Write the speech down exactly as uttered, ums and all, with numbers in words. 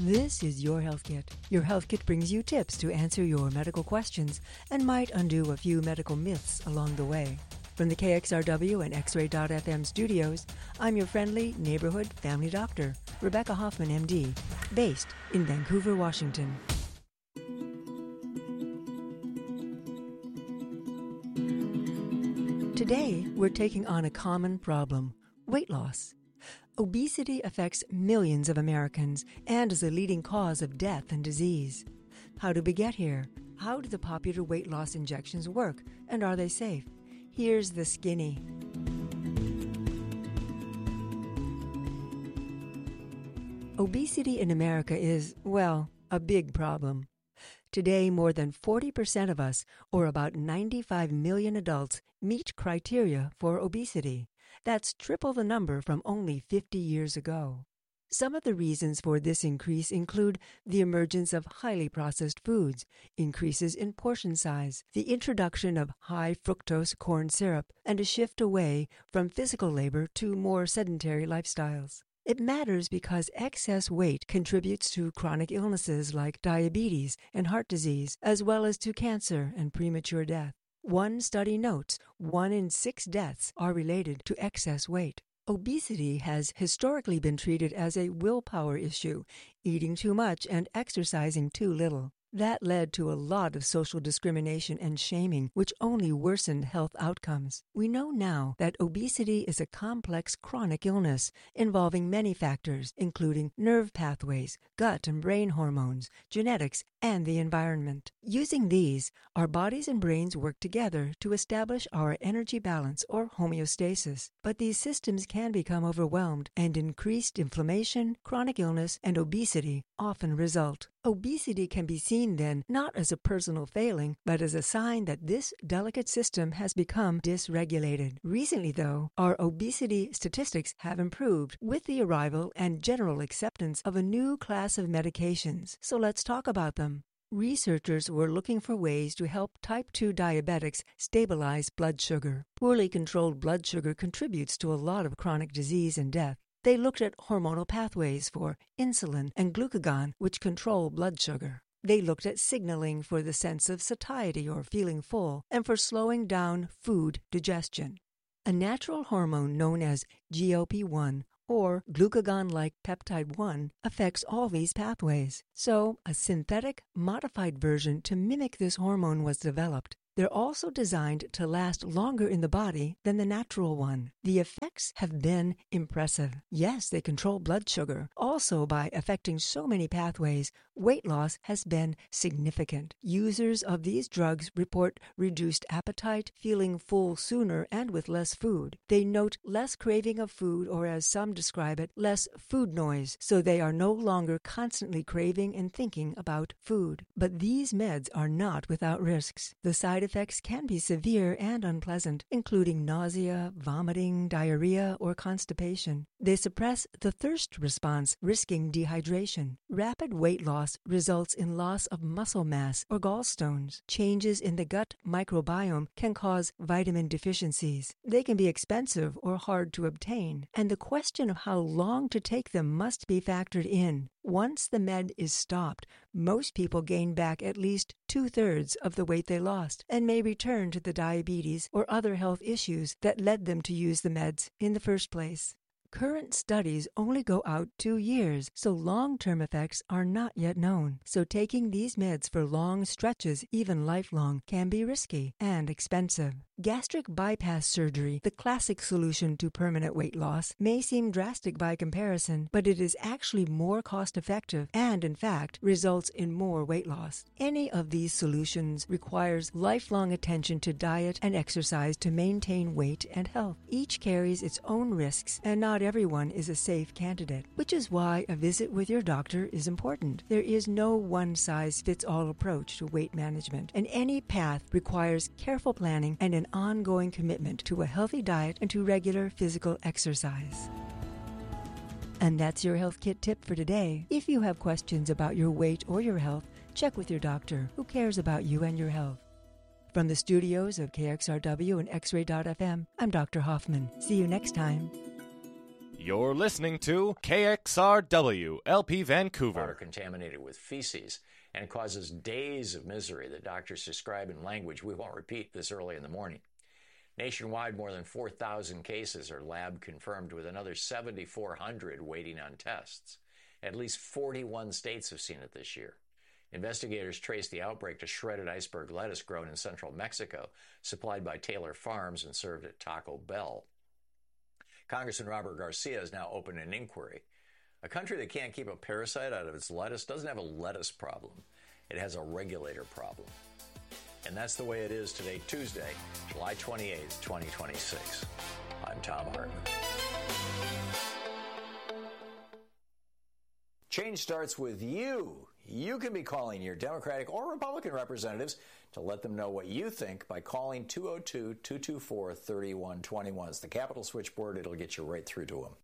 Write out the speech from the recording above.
This is Your Health Kit. Your Health Kit brings you tips to answer your medical questions and might undo a few medical myths along the way. From the K X R W and X Ray dot F M studios, I'm your friendly neighborhood family doctor, Rebecca Hoffman, M D, based in Vancouver, Washington. Today, we're taking on a common problem, weight loss. Obesity affects millions of Americans and is a leading cause of death and disease. How did we get here? How do the popular weight loss injections work, and are they safe? Here's the skinny. Obesity in America is, well, a big problem. Today, more than forty percent of us, or about ninety-five million adults, meet criteria for obesity. That's triple the number from only fifty years ago. Some of the reasons for this increase include the emergence of highly processed foods, increases in portion size, the introduction of high fructose corn syrup, and a shift away from physical labor to more sedentary lifestyles. It matters because excess weight contributes to chronic illnesses like diabetes and heart disease, as well as to cancer and premature death. One study notes one in six deaths are related to excess weight. Obesity has historically been treated as a willpower issue, eating too much and exercising too little. That led to a lot of social discrimination and shaming, which only worsened health outcomes. We know now that obesity is a complex chronic illness involving many factors, including nerve pathways, gut and brain hormones, genetics, and the environment. Using these, our bodies and brains work together to establish our energy balance or homeostasis. But these systems can become overwhelmed, and increased inflammation, chronic illness, and obesity often result. Obesity can be seen then not as a personal failing, but as a sign that this delicate system has become dysregulated. Recently, though, our obesity statistics have improved with the arrival and general acceptance of a new class of medications. So let's talk about them. Researchers were looking for ways to help type two diabetics stabilize blood sugar. Poorly controlled blood sugar contributes to a lot of chronic disease and death. They looked at hormonal pathways for insulin and glucagon, which control blood sugar. They looked at signaling for the sense of satiety or feeling full, and for slowing down food digestion. A natural hormone known as G L P one, or glucagon-like peptide one, affects all these pathways. So, a synthetic, modified version to mimic this hormone was developed. They're also designed to last longer in the body than the natural one. The effects have been impressive. Yes, they control blood sugar. Also, by affecting so many pathways, weight loss has been significant. Users of these drugs report reduced appetite, feeling full sooner and with less food. They note less craving of food, or as some describe it, less food noise, so they are no longer constantly craving and thinking about food. But these meds are not without risks. The side effects can be severe and unpleasant, including nausea, vomiting, diarrhea, or constipation. They suppress the thirst response, risking dehydration. Rapid weight loss results in loss of muscle mass or gallstones. Changes in the gut microbiome can cause vitamin deficiencies. They can be expensive or hard to obtain, and the question of how long to take them must be factored in. Once the med is stopped, most people gain back at least two-thirds of the weight they lost and may return to the diabetes or other health issues that led them to use the meds in the first place. Current studies only go out two years, so long-term effects are not yet known. So taking these meds for long stretches, even lifelong, can be risky and expensive. Gastric bypass surgery, the classic solution to permanent weight loss, may seem drastic by comparison, but it is actually more cost-effective and, in fact, results in more weight loss. Any of these solutions requires lifelong attention to diet and exercise to maintain weight and health. Each carries its own risks, and not everyone is a safe candidate, which is why a visit with your doctor is important. There is no one-size-fits-all approach to weight management, and any path requires careful planning and an ongoing commitment to a healthy diet and to regular physical exercise. And that's your Health Kit tip for today. If you have questions about your weight or your health, check with your doctor who cares about you and your health. From the studios of K X R W and X Ray dot F M, I'm Doctor Hoffman. See you next time. You're listening to K X R W, L P Vancouver. Water contaminated with feces, and causes days of misery that doctors describe in language we won't repeat this early in the morning. Nationwide, more than four thousand cases are lab confirmed, with another seven thousand four hundred waiting on tests. At least forty-one states have seen it this year. Investigators traced the outbreak to shredded iceberg lettuce grown in central Mexico, supplied by Taylor Farms and served at Taco Bell. Congressman Robert Garcia has now opened an inquiry. A country that can't keep a parasite out of its lettuce doesn't have a lettuce problem. It has a regulator problem. And that's the way it is today, Tuesday, July twenty-eighth, twenty twenty-six. I'm Tom Hartman. Change starts with you. You can be calling your Democratic or Republican representatives to let them know what you think by calling two oh two, two two four, three one two one. It's the Capitol switchboard. It'll get you right through to them.